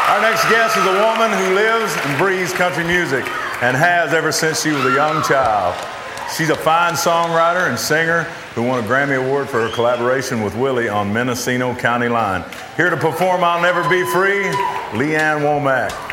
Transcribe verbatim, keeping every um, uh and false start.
Our next guest is a woman who lives and breathes country music and has ever since she was a young child. She's a fine songwriter and singer who won a Grammy Award for her collaboration with Willie on Mendocino County Line. Here to perform I'll Never Be Free, Lee Ann Womack.